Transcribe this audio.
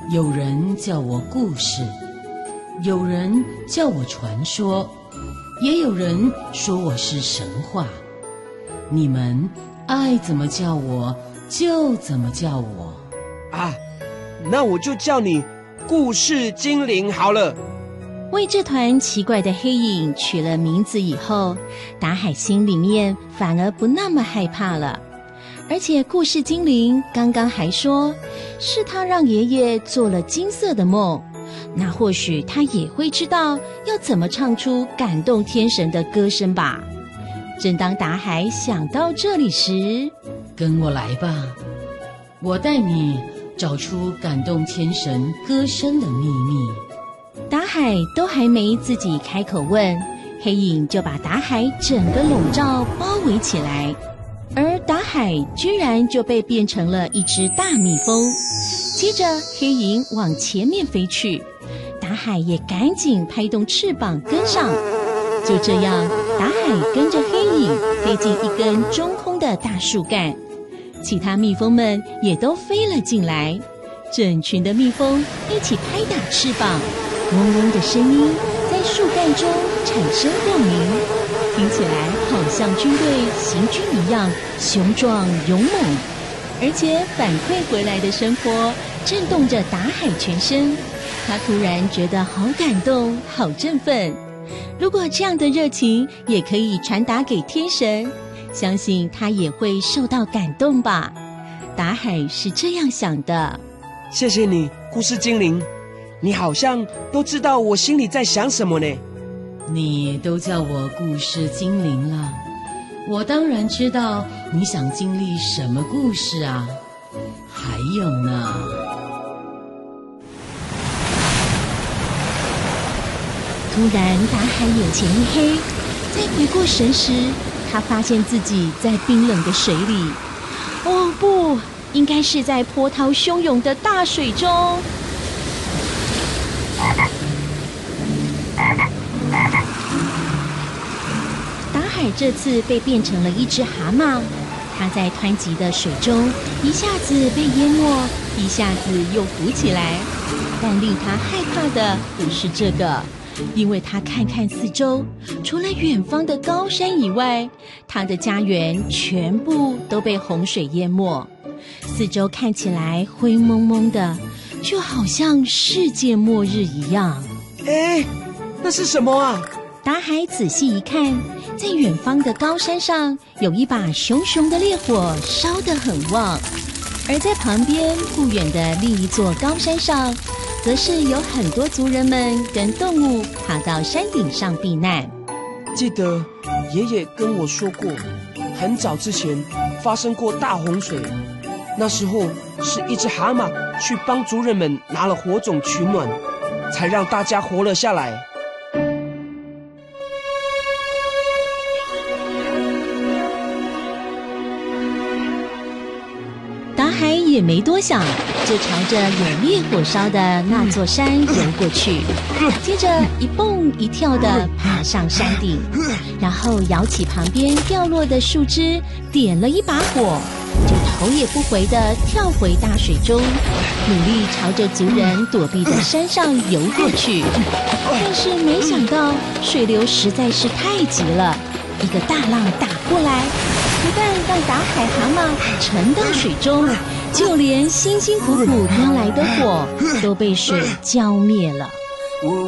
有人叫我故事，有人叫我传说，也有人说我是神话。你们爱怎么叫我就怎么叫我啊，那我就叫你故事精灵好了。 为这团奇怪的黑影取了名字以后，达海心里面反而不那么害怕了。而且故事精灵刚刚还说是他让爷爷做了金色的梦，那或许他也会知道要怎么唱出感动天神的歌声吧。正当达海想到这里时， 跟我来吧，我带你找出感动天神歌声的秘密。 达海都还没自己开口问，黑影就把达海整个笼罩包围起来，而达海居然就被变成了一只大蜜蜂。接着黑影往前面飞去，达海也赶紧拍动翅膀跟上。就这样，达海跟着黑影飞进一根中空的大树干，其他蜜蜂们也都飞了进来，整群的蜜蜂一起拍打翅膀，嗡嗡的声音在树干中产生共鸣，听起来好像军队行军一样雄壮勇猛。而且反馈回来的声波震动着达海全身，他突然觉得好感动，好振奋。如果这样的热情也可以传达给天神，相信他也会受到感动吧。达海是这样想的。 谢谢你，故事精灵，你好像都知道我心里在想什么呢。 你都叫我故事精灵了，我当然知道你想经历什么故事啊。还有呢， 突然达海眼前一黑，在回过神时，他发现自己在冰冷的水里。哦不，应该是在波涛汹涌的大水中。达海这次被变成了一只蛤蟆，他在湍急的水中一下子被淹没，一下子又浮起来。但令他害怕的不是这个，因为他看看四周，除了远方的高山以外，他的家园全部都被洪水淹没，四周看起来灰蒙蒙的，就好像世界末日一样。 哎，那是什么啊？ 达海仔细一看，在远方的高山上有一把熊熊的烈火烧得很旺，而在旁边不远的另一座高山上，则是有很多族人们跟动物爬到山顶上避难。 记得爷爷跟我说过，很早之前发生过大洪水，那时候是一只蛤蟆去帮族人们拿了火种取暖，才让大家活了下来。 达海也没多想，就朝着有烈火烧的那座山游过去，接着一蹦一跳地爬上山顶，然后摇起旁边掉落的树枝，点了一把火，就头也不回地跳回大水中，努力朝着族人躲避的山上游过去。但是没想到水流实在是太急了，一个大浪打过来，不但让达海蛤蟆沉到水中，就连辛辛苦苦叼来的火都被水浇灭了。